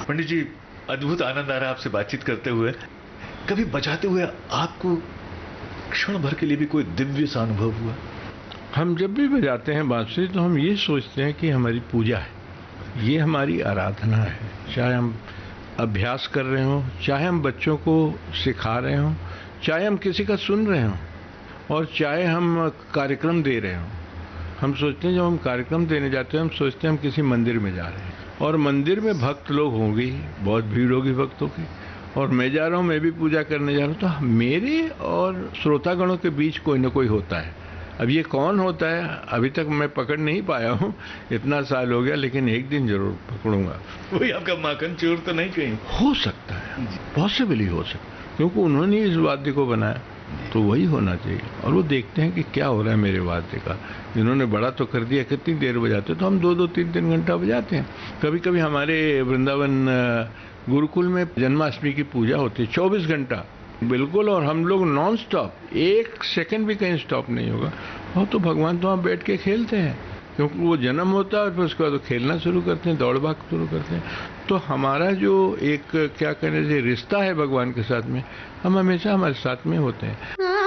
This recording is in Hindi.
पंडित जी, अद्भुत आनंद आ रहा है आपसे बातचीत करते हुए। कभी बजाते हुए आपको क्षण भर के लिए भी कोई दिव्य सा अनुभव हुआ? हम जब भी बजाते हैं बांसुरी तो हम ये सोचते हैं कि हमारी पूजा है, ये हमारी आराधना है। चाहे हम अभ्यास कर रहे हों, चाहे हम बच्चों को सिखा रहे हों, चाहे हम किसी का सुन रहे हों, और चाहे हम कार्यक्रम दे रहे हों। हम सोचते हैं जब हम कार्यक्रम देने जाते हैं हम सोचते हैं हम किसी मंदिर में जा रहे हैं, और मंदिर में भक्त लोग होंगे ही, बहुत भीड़ होगी भक्तों की, और मैं जा रहा हूँ, मैं भी पूजा करने जा रहा हूँ, तो मेरे और श्रोतागणों के बीच कोई ना कोई होता है। अब ये कौन होता है अभी तक मैं पकड़ नहीं पाया हूँ, इतना साल हो गया, लेकिन एक दिन जरूर पकड़ूंगा। कोई आपका माखन चोर तो नहीं कहीं? हो सकता है, पॉसिबली हो सकता है, क्योंकि उन्होंने इस वाद्य को बनाया तो वही होना चाहिए। और वो देखते हैं कि क्या हो रहा है मेरे वाद्य का। इन्होंने बड़ा तो कर दिया, कितनी देर बजाते, तो हम 2-2, 3-3 घंटा बजाते हैं। कभी कभी हमारे वृंदावन गुरुकुल में जन्माष्टमी की पूजा होती है 24 घंटा बिल्कुल, और हम लोग नॉन स्टॉप, एक सेकंड भी कहीं स्टॉप नहीं होगा। वो तो भगवान तो वहाँ बैठ के खेलते हैं, क्योंकि वो जन्म होता है और फिर उसके बाद वो खेलना शुरू करते हैं, दौड़ भाग शुरू करते हैं। तो हमारा जो एक क्या कहने से रिश्ता है भगवान के साथ में, हम हमेशा हमारे साथ में होते हैं।